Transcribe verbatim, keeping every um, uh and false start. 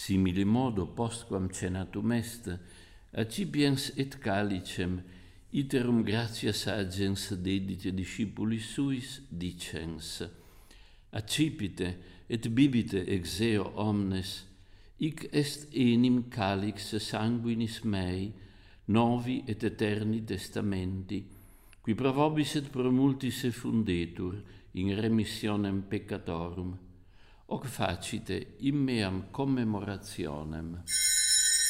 simile modo postquam cenatum est, accipiens et calicem, iterum gratias agens dedite discipulis suis, dicens: accipite et bibite ex eo omnes, hic est enim calix sanguinis mei, novi et eterni testamenti, qui pro vobis et pro multis effundetur in remissionem peccatorum. Hoc facite in meam commemorationem.